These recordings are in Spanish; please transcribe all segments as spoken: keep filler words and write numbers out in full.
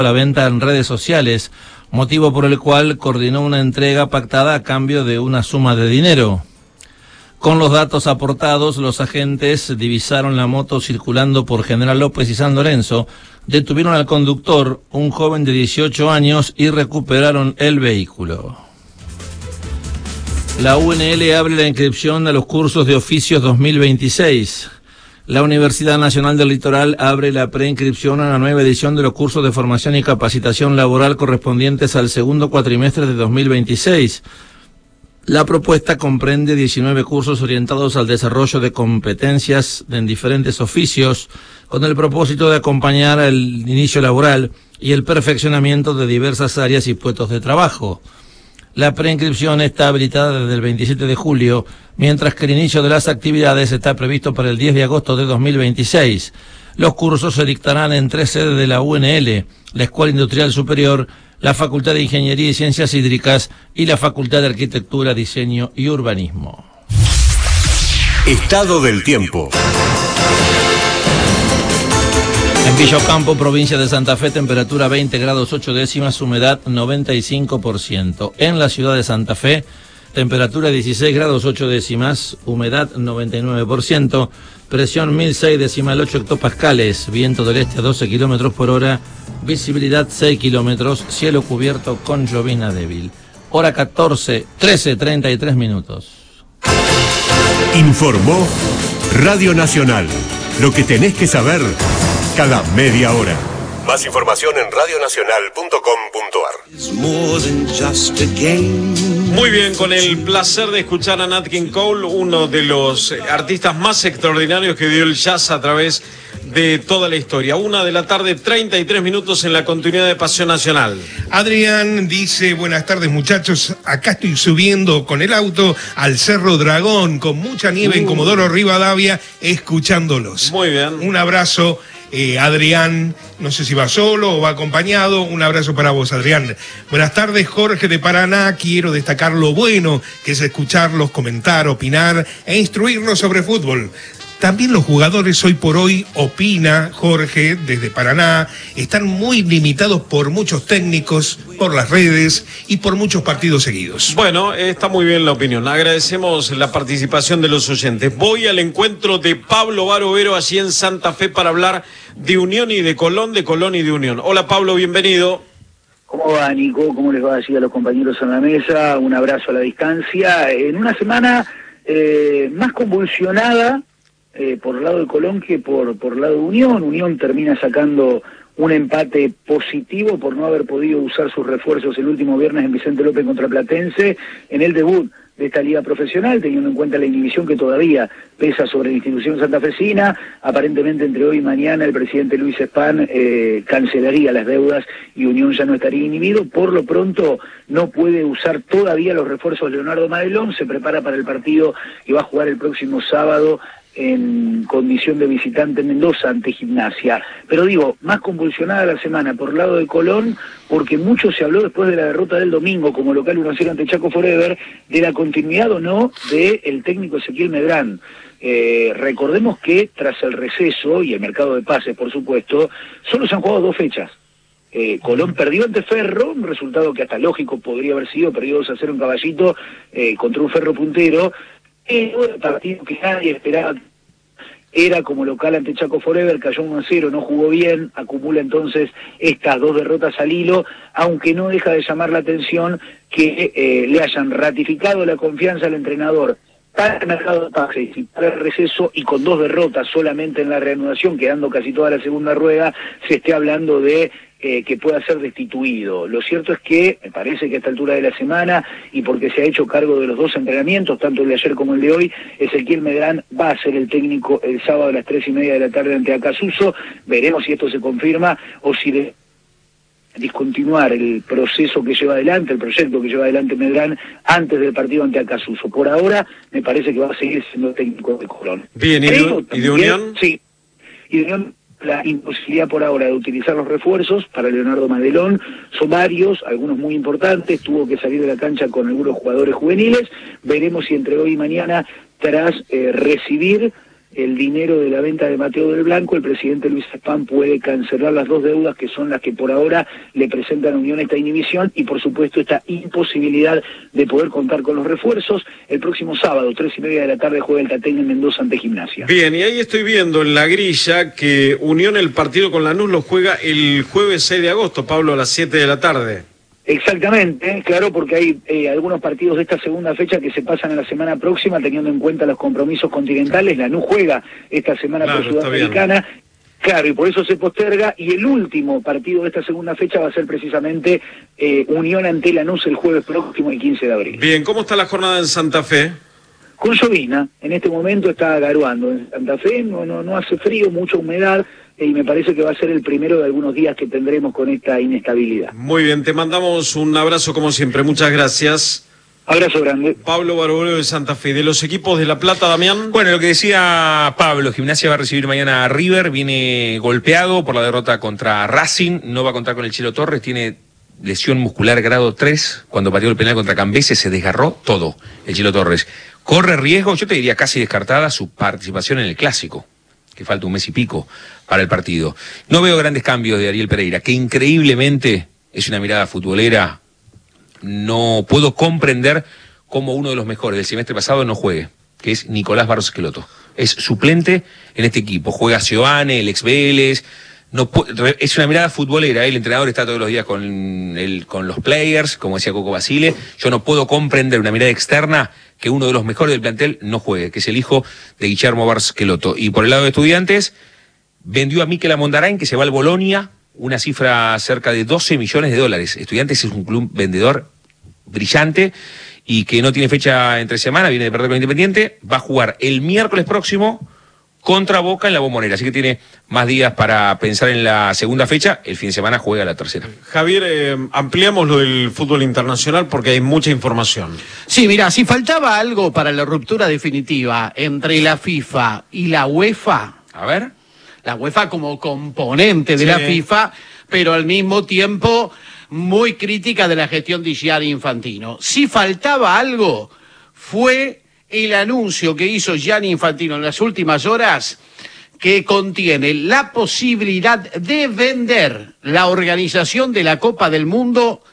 la venta en redes sociales, motivo por el cual coordinó una entrega pactada a cambio de una suma de dinero. Con los datos aportados, los agentes divisaron la moto circulando por General López y San Lorenzo, detuvieron al conductor, un joven de dieciocho años, y recuperaron el vehículo. La U N L abre la inscripción a los cursos de oficios dos mil veintiséis. La Universidad Nacional del Litoral abre la preinscripción a la nueva edición de los cursos de formación y capacitación laboral correspondientes al segundo cuatrimestre de dos mil veintiséis. La propuesta comprende diecinueve cursos orientados al desarrollo de competencias en diferentes oficios, con el propósito de acompañar el inicio laboral y el perfeccionamiento de diversas áreas y puestos de trabajo. La preinscripción está habilitada desde el veintisiete de julio, mientras que el inicio de las actividades está previsto para el diez de agosto de dos mil veintiséis. Los cursos se dictarán en tres sedes de la U N L, la Escuela Industrial Superior, la Facultad de Ingeniería y Ciencias Hídricas y la Facultad de Arquitectura, Diseño y Urbanismo. Estado del tiempo. En Villa Ocampo, provincia de Santa Fe, temperatura veinte grados ocho décimas, humedad noventa y cinco por ciento. En la ciudad de Santa Fe, temperatura dieciséis grados ocho décimas, humedad noventa y nueve por ciento, presión mil seis decimal ocho hectopascales, viento del este a doce kilómetros por hora, visibilidad seis kilómetros, cielo cubierto con llovizna débil. Hora catorce, trece, treinta y tres minutos. Informó Radio Nacional. Lo que tenés que saber cada media hora. Más información en radio nacional punto com punto a r. Muy bien, con el placer de escuchar a Nat King Cole, uno de los artistas más extraordinarios que dio el jazz a través de toda la historia. Una de la tarde, treinta y tres minutos en la continuidad de Pasión Nacional. Adrián dice, buenas tardes muchachos, acá estoy subiendo con el auto al Cerro Dragón, con mucha nieve uh. en Comodoro Rivadavia, escuchándolos. Muy bien. Un abrazo. Eh, Adrián, no sé si va solo o va acompañado, un abrazo para vos, Adrián. Buenas tardes, Jorge de Paraná. Quiero destacar lo bueno que es escucharlos, comentar, opinar e instruirnos sobre fútbol. También los jugadores hoy por hoy, opina Jorge desde Paraná, están muy limitados por muchos técnicos, por las redes y por muchos partidos seguidos. Bueno, está muy bien la opinión. Agradecemos la participación de los oyentes. Voy al encuentro de Pablo Barovero allí en Santa Fe para hablar de Unión y de Colón, de Colón y de Unión. Hola Pablo, bienvenido. ¿Cómo va, Nico? ¿Cómo les va así a los compañeros en la mesa? Un abrazo a la distancia. En una semana eh, más convulsionada, Eh, por el lado de Colón que por por el lado de Unión. Unión termina sacando un empate positivo por no haber podido usar sus refuerzos el último viernes en Vicente López contra Platense en el debut de esta liga profesional, teniendo en cuenta la inhibición que todavía pesa sobre la institución santafesina. Aparentemente entre hoy y mañana el presidente Luis Espán eh, cancelaría las deudas y Unión ya no estaría inhibido. Por lo pronto no puede usar todavía los refuerzos Leonardo Madelón, se prepara para el partido que va a jugar el próximo sábado en condición de visitante en Mendoza ante Gimnasia. Pero digo, más convulsionada la semana por el lado de Colón, porque mucho se habló después de la derrota del domingo como local uno a cero ante Chaco Forever, de la continuidad o no del técnico Ezequiel Medrán. Eh, recordemos que tras el receso y el mercado de pases, por supuesto, solo se han jugado dos fechas. Eh, Colón perdió ante Ferro, un resultado que hasta lógico podría haber sido, perdió dos a cero en Caballito eh, contra un Ferro puntero. El partido que nadie esperaba era como local ante Chaco Forever, cayó uno a cero, no jugó bien, acumula entonces estas dos derrotas al hilo, aunque no deja de llamar la atención que eh, le hayan ratificado la confianza al entrenador para el mercado de pases y para el receso, y con dos derrotas solamente en la reanudación, quedando casi toda la segunda rueda, se esté hablando de eh, que pueda ser destituido. Lo cierto es que, me parece que a esta altura de la semana, y porque se ha hecho cargo de los dos entrenamientos, tanto el de ayer como el de hoy, Ezequiel Medrán va a ser el técnico el sábado a las tres y media de la tarde ante Acasuso. Veremos si esto se confirma o si de discontinuar el proceso que lleva adelante, el proyecto que lleva adelante Medrán antes del partido ante Acasuso. Por ahora, me parece que va a seguir siendo técnico de Colón. Bien, ¿y de, Pero, ¿y de Unión? Sí, y de Unión, la imposibilidad por ahora de utilizar los refuerzos para Leonardo Madelón, son varios, algunos muy importantes, tuvo que salir de la cancha con algunos jugadores juveniles. Veremos si entre hoy y mañana, tras eh, recibir el dinero de la venta de Mateo del Blanco, el presidente Luis Spam puede cancelar las dos deudas que son las que por ahora le presentan a Unión esta inhibición y por supuesto esta imposibilidad de poder contar con los refuerzos. El próximo sábado, tres y media de la tarde, juega el Tatengue en Mendoza ante Gimnasia. Bien, y ahí estoy viendo en la grilla que Unión el partido con Lanús lo juega el jueves seis de agosto, Pablo, a las siete de la tarde. Exactamente, claro, porque hay eh, algunos partidos de esta segunda fecha que se pasan a la semana próxima, teniendo en cuenta los compromisos continentales. Lanús juega esta semana Claro, por Sudamericana, claro, y por eso se posterga, y el último partido de esta segunda fecha va a ser precisamente eh, Unión ante Lanús el jueves próximo, el quince de abril. Bien, ¿cómo está la jornada en Santa Fe? Con llovizna, en este momento está garuando en Santa Fe, no, no, no hace frío, mucha humedad, y me parece que va a ser el primero de algunos días que tendremos con esta inestabilidad. Muy bien, te mandamos un abrazo como siempre, muchas gracias. Abrazo grande. Pablo Barboleo de Santa Fe. De los equipos de La Plata, Damián. Bueno, lo que decía Pablo, Gimnasia va a recibir mañana a River, viene golpeado por la derrota contra Racing, no va a contar con el Chelo Torres, tiene lesión muscular grado tres, cuando pateó el penal contra Cambese se desgarró todo el Chelo Torres. Corre riesgo, yo te diría casi descartada, su participación en el Clásico, que falta un mes y pico para el partido. No veo grandes cambios de Ariel Pereira, que increíblemente es una mirada futbolera. No puedo comprender cómo uno de los mejores del semestre pasado no juegue, que es Nicolás Barros Esqueloto. Es suplente en este equipo, juega Seoane, el ex Vélez. No, es una mirada futbolera, ¿eh? El entrenador está todos los días con, el, con los players, como decía Coco Basile. Yo no puedo comprender una mirada externa que uno de los mejores del plantel no juegue, que es el hijo de Guillermo Barros Esqueloto. Y por el lado de Estudiantes, vendió a Mikel Amondarain, que se va al Bolonia, una cifra cerca de doce millones de dólares. Estudiantes es un club vendedor brillante y que no tiene fecha entre semana, viene de perder con Independiente, va a jugar el miércoles próximo contra Boca en la Bombonera, así que tiene más días para pensar en la segunda fecha, el fin de semana juega la tercera. Javier, eh, ampliamos lo del fútbol internacional porque hay mucha información. Sí, mira, si faltaba algo para la ruptura definitiva entre la FIFA y la UEFA, a ver, la UEFA como componente de sí. la FIFA, pero al mismo tiempo muy crítica de la gestión de Gianni Infantino. Si faltaba algo, fue el anuncio que hizo Gianni Infantino en las últimas horas, que contiene la posibilidad de vender la organización de la Copa del Mundo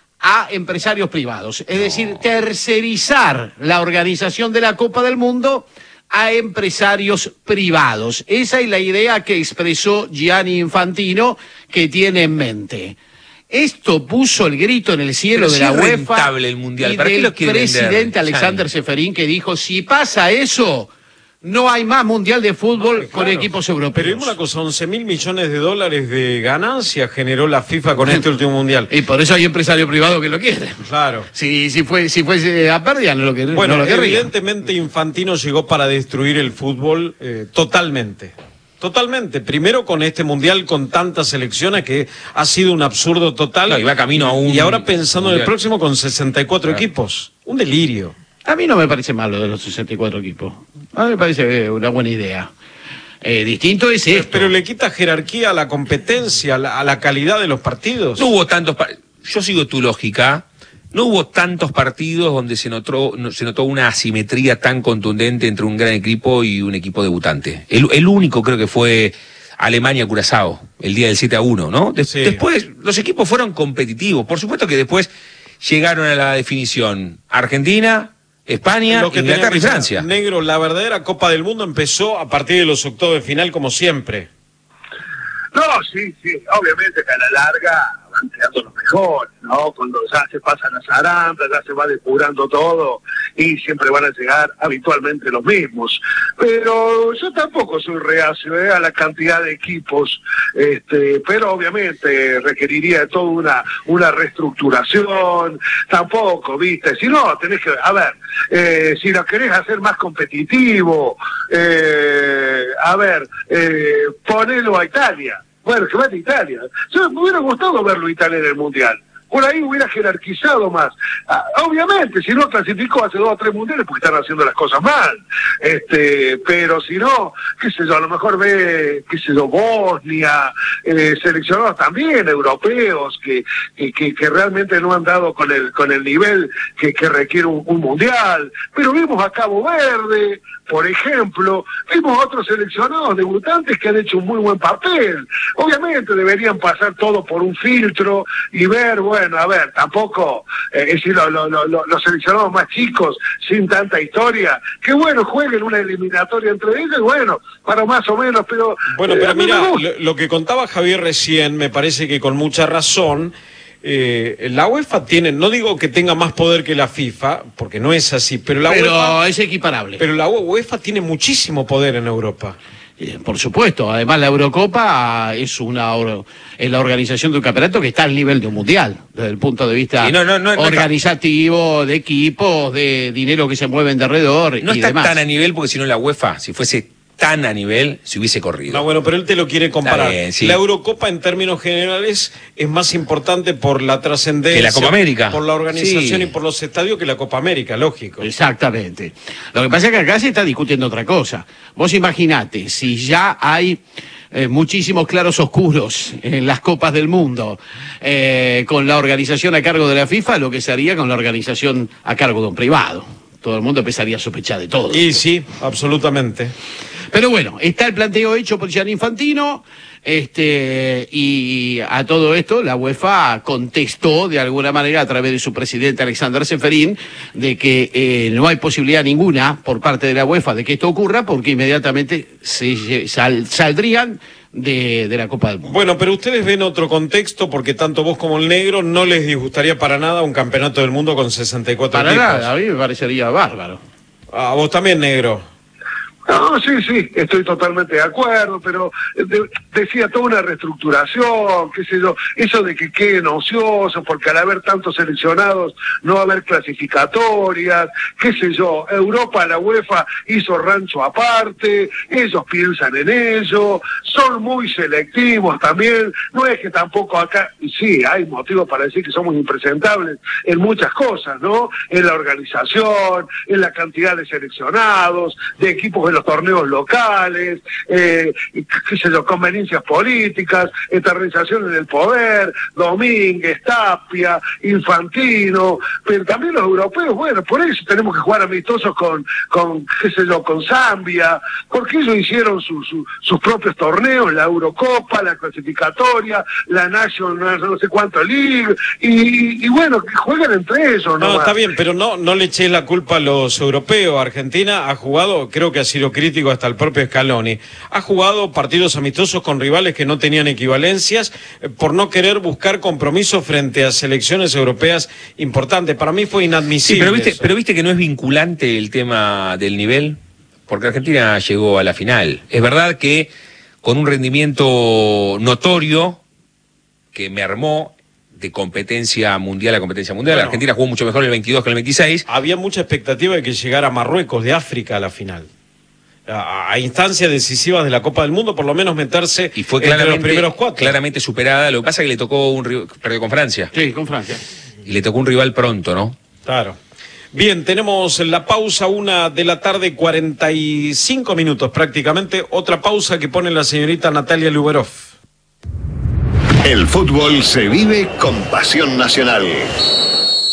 a empresarios privados. Es no. decir, tercerizar la organización de la Copa del Mundo a empresarios privados. Esa es la idea que expresó Gianni Infantino, que tiene en mente. Esto puso el grito en el cielo Pero de si la es UEFA rentable el mundial. y ¿Para qué del lo quiere presidente vender, Alexander Gianni? Ceferín, que dijo, si pasa eso, no hay más mundial de fútbol Claro, con equipos europeos. Pero es una cosa, once mil millones de dólares de ganancia generó la FIFA con este último mundial. Y por eso hay empresarios privados que lo quieren. Claro. Si, si, fue, si fuese a pérdida, no lo, que, Bueno, no lo querrían. evidentemente Infantino llegó para destruir el fútbol eh, totalmente. Totalmente. Primero con este mundial con tantas selecciones que ha sido un absurdo total. No, y va camino a un Y ahora pensando mundial. en el próximo con sesenta y cuatro Claro. equipos. Un delirio. A mí no me parece malo de los sesenta y cuatro equipos. A mí me parece una buena idea. Eh, distinto es esto. Pero le quita jerarquía a la competencia, a la, a la calidad de los partidos. No hubo tantos... par- Yo sigo tu lógica. No hubo tantos partidos donde se notó, no- se notó una asimetría tan contundente entre un gran equipo y un equipo debutante. El, el único creo que fue Alemania-Curazao, el día del siete a uno, ¿no? De- Sí. Después los equipos fueron competitivos. Por supuesto que después llegaron a la definición Argentina, España, Lo que Inglaterra tenía y que ser, Francia. Negro, la verdadera Copa del Mundo empezó a partir de los octavos de final como siempre. No, sí, sí, obviamente que a la larga van quedando los mejores, ¿no? Cuando ya se pasan las arandas, ya se va depurando todo y siempre van a llegar habitualmente los mismos. Pero yo tampoco soy reacio ¿eh? a la cantidad de equipos, este, pero obviamente requeriría de toda una, una reestructuración, tampoco, ¿viste? Si no, tenés que, a ver, eh, si lo querés hacer más competitivo, eh, a ver, eh, ponelo a Italia. Bueno, que vaya a Italia. Yo me hubiera gustado verlo a Italia en el Mundial. por ahí hubiera jerarquizado más. Ah, obviamente, si no clasificó hace dos o tres mundiales porque están haciendo las cosas mal. Este, pero si no, qué sé yo, a lo mejor ve, qué sé yo, Bosnia, eh, seleccionados también europeos que, que, que, que realmente no han dado con el, con el nivel que, que requiere un, un mundial. Pero vimos a Cabo Verde, por ejemplo, vimos otros seleccionados debutantes que han hecho un muy buen papel. Obviamente deberían pasar todo por un filtro y ver, bueno, a ver, tampoco, eh, es decir, lo, lo, lo, los seleccionados más chicos, sin tanta historia, que bueno, jueguen una eliminatoria entre ellos, y bueno, para más o menos, pero... Bueno, pero eh, mira, lo, lo que contaba Javier recién, me parece que con mucha razón... Eh, la UEFA tiene, no digo que tenga más poder que la FIFA, porque no es así, pero la pero UEFA... es equiparable. Pero la UEFA tiene muchísimo poder en Europa. Eh, por supuesto, además la Eurocopa es una es la organización de un campeonato que está al nivel de un mundial, desde el punto de vista sí, no, no, no, organizativo, de equipos, de dinero que se mueve en derredor no y está demás. tan a nivel porque si no la UEFA, si fuese tan a nivel, se hubiese corrido. No, bueno, pero él te lo quiere comparar. Bien, sí. La Eurocopa en términos generales es más importante por la trascendencia, que la Copa América, por la organización sí. y por los estadios que la Copa América, lógico. Exactamente. Lo que pasa es que acá se está discutiendo otra cosa. Vos imaginate, si ya hay eh, muchísimos claros oscuros en las copas del mundo, eh, con la organización a cargo de la FIFA, lo que se haría con la organización a cargo de un privado. Todo el mundo empezaría a sospechar de todo. Y sí, absolutamente. Pero bueno, está el planteo hecho por Gianni Infantino, este, y a todo esto la UEFA contestó de alguna manera a través de su presidente Alexander Ceferín de que eh, no hay posibilidad ninguna por parte de la UEFA de que esto ocurra porque inmediatamente se sal, saldrían de, de la Copa del Mundo. Bueno, pero ustedes ven otro contexto porque tanto vos como el negro no les disgustaría para nada un campeonato del mundo con sesenta y cuatro para equipos. Nada, a mí me parecería bárbaro. A vos también, negro. No, sí, sí, estoy totalmente de acuerdo, pero de, decía toda una reestructuración, qué sé yo, eso de que queden ociosos, porque al haber tantos seleccionados no va a haber clasificatorias, qué sé yo, Europa, la UEFA hizo rancho aparte, ellos piensan en ello, son muy selectivos también, no es que tampoco acá, y sí, hay motivos para decir que somos impresentables en muchas cosas, ¿no? En la organización, en la cantidad de seleccionados, de equipos de los torneos locales, eh, qué sé yo, conveniencias políticas, eternización en el poder, Domínguez, Tapia, Infantino, pero también los europeos, bueno, por eso tenemos que jugar amistosos con, con qué sé yo, con Zambia, porque ellos hicieron su, su, sus propios torneos, la Eurocopa, la clasificatoria, la National, no sé cuánto League, y, y bueno, que juegan entre ellos, ¿no? No, está bien, pero no, no le eches la culpa a los europeos. Argentina ha jugado, creo que ha sido crítico hasta el propio Scaloni, ha jugado partidos amistosos con rivales que no tenían equivalencias eh, por no querer buscar compromisos frente a selecciones europeas importantes. Para mí fue inadmisible. Sí, pero viste, eso. pero viste que no es vinculante el tema del nivel, porque Argentina llegó a la final. Es verdad que con un rendimiento notorio que me armó de competencia mundial a competencia mundial. Bueno, Argentina jugó mucho mejor el veintidós que el veintiséis. Había mucha expectativa de que llegara Marruecos de África a la final. A, a instancias decisivas de la Copa del Mundo, por lo menos meterse Y fue entre los primeros cuatro. claramente superada. Lo que pasa es que le tocó un rival, perdió con Francia. Sí, con Francia. Y le tocó un rival pronto, ¿no? Claro. Bien, tenemos la pausa, una de la tarde, cuarenta y cinco minutos prácticamente. Otra pausa que pone la señorita Natalia Luberov. El fútbol se vive con pasión nacional.